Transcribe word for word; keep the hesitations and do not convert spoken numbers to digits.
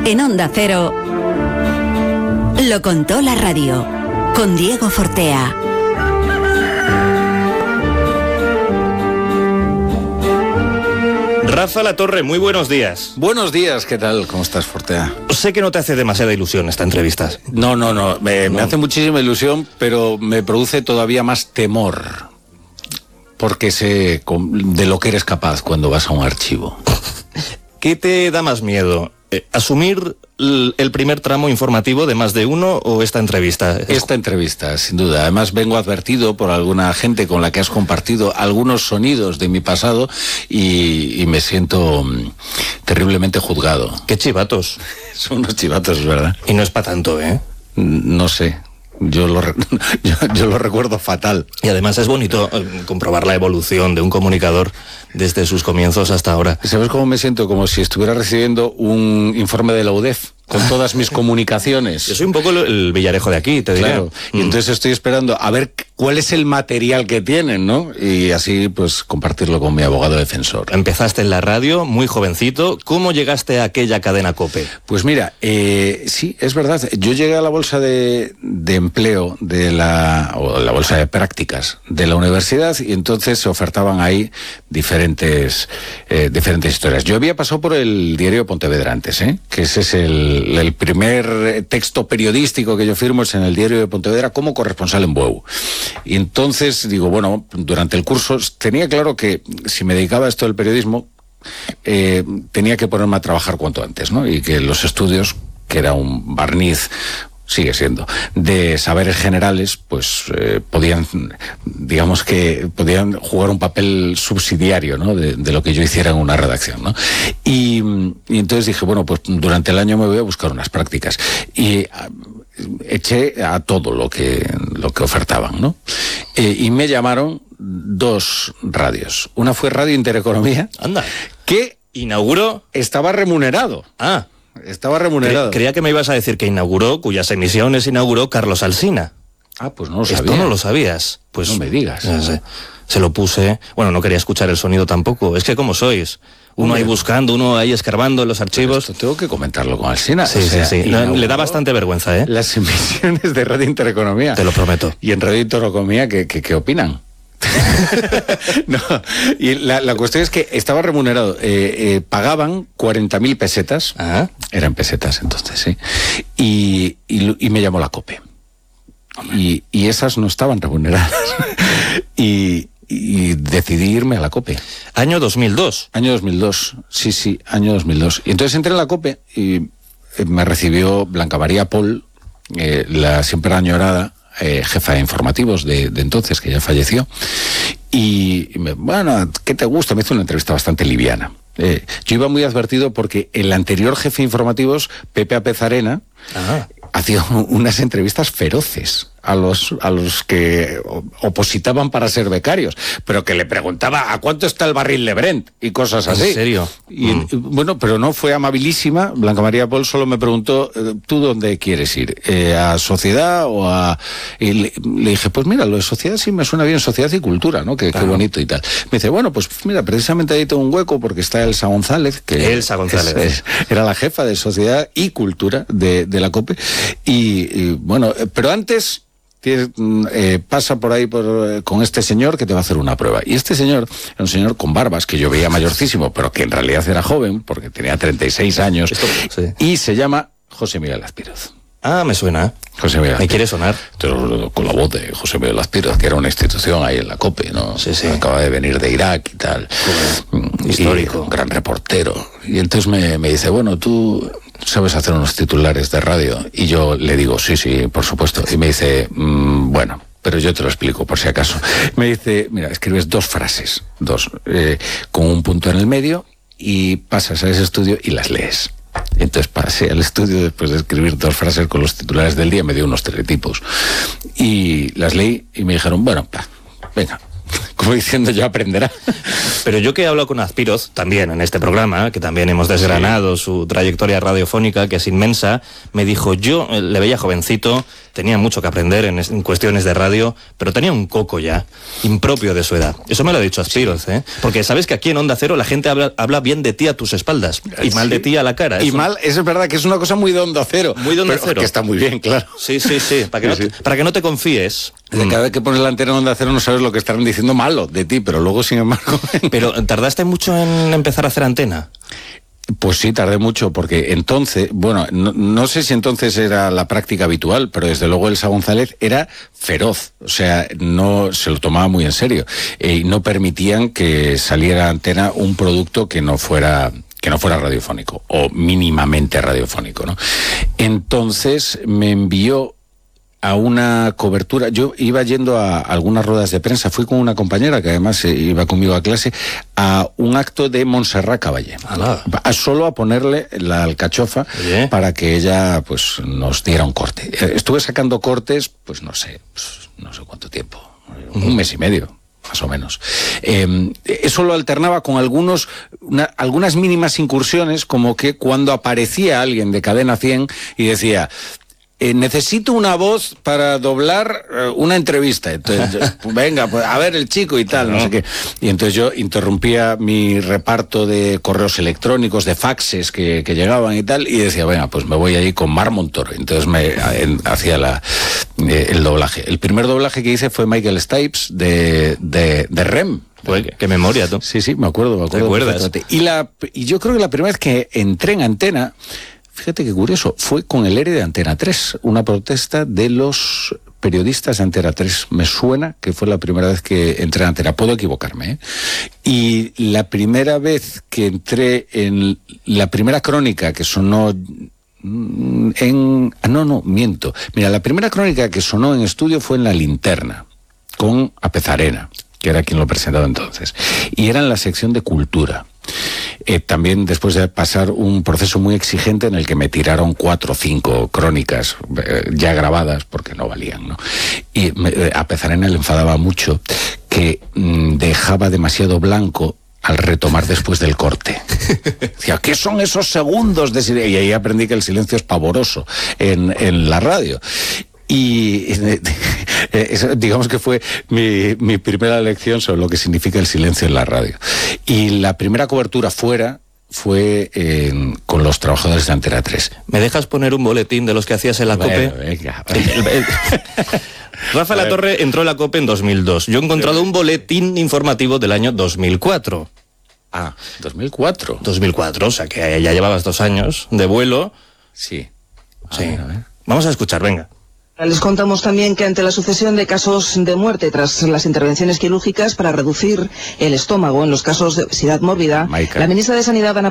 En Onda Cero, lo contó la radio, con Diego Fortea. Rafa Latorre, muy buenos días. Buenos días, ¿qué tal? ¿Cómo estás, Fortea? Sé que no te hace demasiada ilusión esta entrevista. No, no, no, me, no. me hace muchísima ilusión, pero me produce todavía más temor, porque sé de lo que eres capaz cuando vas a un archivo. ¿Qué te da más miedo? Eh, ¿Asumir el primer tramo informativo de Más de Uno o esta entrevista? Esta entrevista, sin duda. Además, vengo advertido por alguna gente con la que has compartido algunos sonidos de mi pasado y, y me siento um, terriblemente juzgado. ¡Qué chivatos! Son unos chivatos, ¿verdad? Y no es para tanto, ¿eh? No sé. Yo lo, yo, yo lo recuerdo fatal. Y además es bonito eh, comprobar la evolución de un comunicador desde sus comienzos hasta ahora. ¿Sabes cómo me siento? Como si estuviera recibiendo un informe de la U D E F con todas mis comunicaciones. Yo soy un poco el Villarejo de aquí, te diré. Claro. Y mm. entonces estoy esperando a ver cuál es el material que tienen, ¿no? Y así, pues, compartirlo con mi abogado defensor. Empezaste en la radio, muy jovencito. ¿Cómo llegaste a aquella cadena COPE? Pues mira, eh, sí, es verdad. Yo llegué a la bolsa de, de empleo de la, o la bolsa de prácticas de la universidad y entonces se ofertaban ahí diferentes, eh, diferentes historias. Yo había pasado por el diario Pontevedra antes, ¿eh? Que ese es el el primer texto periodístico que yo firmo es en el diario de Pontevedra como corresponsal en Bueu. Y entonces digo, bueno, durante el curso tenía claro que si me dedicaba a esto del periodismo, eh, tenía que ponerme a trabajar cuanto antes, ¿no? Y que los estudios, que era un barniz, sigue siendo, de saberes generales, pues eh, podían, digamos que podían jugar un papel subsidiario, ¿no? De, de lo que yo hiciera en una redacción, ¿no? Y, y entonces dije, bueno, pues durante el año me voy a buscar unas prácticas. Y a, eché a todo lo que, lo que ofertaban, ¿no? Eh, y me llamaron dos radios. Una fue Radio Intereconomía. Anda. Que inauguró. Estaba remunerado. Ah. Estaba remunerado. Cre- creía que me ibas a decir que inauguró, cuyas emisiones inauguró Carlos Alsina. Ah, pues no lo sabía. Esto no lo sabías. Pues no me digas. No sé. Se lo puse. Bueno, no quería escuchar el sonido tampoco. Es que como sois. Uno Hombre. ahí buscando, uno ahí escarbando en los archivos. Pero esto tengo que comentarlo con Alsina. Sí, o sea, sí, sí. Le da bastante vergüenza, ¿eh? Las emisiones de Radio Intereconomía. Te lo prometo. Y en Radio Intereconomía, ¿qué, qué, qué opinan? No, y la, la cuestión es que estaba remunerado, eh, eh, pagaban cuarenta mil pesetas, ¿Ah? Eran pesetas entonces, sí, y, y, y me llamó la COPE, y, y esas no estaban remuneradas, y, y decidí irme a la COPE. Año dos mil dos. Año dos mil dos, sí, sí, año dos mil dos. Y entonces entré en la COPE y eh, me recibió Blanca María Pol, eh, la siempre añorada Eh, jefa de informativos de, de entonces, que ya falleció, y, y me, bueno, ¿qué te gusta? Me hizo una entrevista bastante liviana. Eh, yo iba muy advertido porque el anterior jefe de informativos, Pepe Apezarena, ah. hacía unas entrevistas feroces a los a los que opositaban para ser becarios, pero que le preguntaba ¿a cuánto está el barril de Brent? Y cosas así. ¿En serio? Y, mm. y, bueno, pero no fue amabilísima. Blanca María Pol solo me preguntó, ¿tú dónde quieres ir? Eh, ¿A Sociedad o a...? Y le, le dije, pues mira, lo de Sociedad sí me suena bien, Sociedad y Cultura, ¿no? Que, claro. Qué bonito y tal. Me dice, bueno, pues mira, precisamente ahí tengo un hueco porque está Elsa González, que Elsa González. Es, es, era la jefa de Sociedad y Cultura de, de la COPE. Y, y bueno, pero antes... Eh, pasa por ahí por, eh, con este señor que te va a hacer una prueba. Y este señor era un señor con barbas que yo veía mayorcísimo, pero que en realidad era joven, porque tenía treinta y seis años. Esto, sí. Y se llama José Miguel Azpiroz. Ah, me suena. José Miguel. ¿Me quiere sonar? Pero con la voz de José Miguel Azpiroz, que era una institución ahí en la COPE, ¿no? Sí, sí. Acaba de venir de Irak y tal. Y histórico. Un gran reportero. Y entonces me, me dice, bueno, tú sabes hacer unos titulares de radio. Y yo le digo, sí, sí, por supuesto. Y me dice, mmm, bueno, pero yo te lo explico por si acaso. Me dice, mira, escribes dos frases, dos, eh, con un punto en el medio y pasas a ese estudio y las lees. Entonces pasé al estudio después de escribir dos frases con los titulares del día, me dio unos teletipos y las leí y me dijeron, bueno, pa, venga, como diciendo ya aprenderá. Pero yo que he hablado con Azpiroz, también en este programa, que también hemos desgranado sí. su trayectoria radiofónica, que es inmensa, me dijo, yo le veía jovencito, tenía mucho que aprender en, en cuestiones de radio, pero tenía un coco ya, impropio de su edad. Eso me lo ha dicho Azpiroz, sí. ¿eh? Porque sabes que aquí en Onda Cero la gente habla, habla bien de ti a tus espaldas, y mal sí. de ti a la cara. Y eso... mal, eso es verdad que es una cosa muy de Onda Cero. Muy de Onda pero Cero. Que está muy bien, claro. Sí, sí, sí, para que, sí, no, te, sí. Para que no te confíes. Cada vez que pones la antena en Onda Cero no sabes lo que estarán diciendo malo de ti, pero luego, sin embargo... Pero, ¿tardaste mucho en empezar a hacer antena? Pues sí, tardé mucho, porque entonces, bueno, no, no sé si entonces era la práctica habitual, pero desde luego Elsa González era feroz, o sea, no se lo tomaba muy en serio, y eh, no permitían que saliera a antena un producto que no fuera... que no fuera radiofónico, o mínimamente radiofónico, ¿no? Entonces me envió a una cobertura, yo iba yendo a algunas ruedas de prensa, fui con una compañera que además iba conmigo a clase, a un acto de Montserrat Caballé, a solo a ponerle la alcachofa Oye. para que ella pues nos diera un corte. Estuve sacando cortes, pues no sé, pues, no sé cuánto tiempo, un mes y medio. Más o menos. Eh, eso lo alternaba con algunos, una, algunas mínimas incursiones, como que cuando aparecía alguien de Cadena cien y decía, eh, necesito una voz para doblar eh, una entrevista. Entonces, yo, pues, venga, pues a ver el chico y tal, no sé qué. Y entonces yo interrumpía mi reparto de correos electrónicos, de faxes que, que llegaban y tal, y decía, venga, pues me voy allí con Mar Montoro. Entonces me en, hacía la... el doblaje. El primer doblaje que hice fue Michael Stipes de, de, de R E M. Pues, qué memoria, tú. Sí, sí, me acuerdo, me acuerdo. ¿Te acuerdas? Y, la, y yo creo que la primera vez que entré en Antena, fíjate qué curioso, fue con el E R E de Antena tres, una protesta de los periodistas de Antena tres. Me suena que fue la primera vez que entré en Antena, puedo equivocarme, ¿eh? Y la primera vez que entré en la primera crónica que sonó... En, no, no, miento. Mira, la primera crónica que sonó en estudio fue en La Linterna, con Apezarena, que era quien lo presentaba entonces. Y era en la sección de cultura. Eh, también después de pasar un proceso muy exigente en el que me tiraron cuatro o cinco crónicas eh, ya grabadas, porque no valían, ¿no? Y me, eh, a Apezarena le enfadaba mucho que mmm, dejaba demasiado blanco al retomar después del corte. Decía, ¿qué son esos segundos de silencio? Y ahí aprendí que el silencio es pavoroso en, en la radio. Y eh, eso, digamos que fue mi, mi primera lección sobre lo que significa el silencio en la radio. Y la primera cobertura fuera fue eh, con los trabajadores de Antena tres. ¿Me dejas poner un boletín de los que hacías en la bueno, COPE? Venga. El, el, el... Rafa La Torre entró en la COPE en dos mil dos. Yo he encontrado un boletín informativo del año dos mil cuatro. Ah, dos mil cuatro. dos mil cuatro, o sea que ya llevabas dos años de vuelo. Sí. A sí. ver, a ver. Vamos a escuchar, venga. Les contamos también que ante la sucesión de casos de muerte tras las intervenciones quirúrgicas para reducir el estómago en los casos de obesidad mórbida, Michael. La ministra de Sanidad, Ana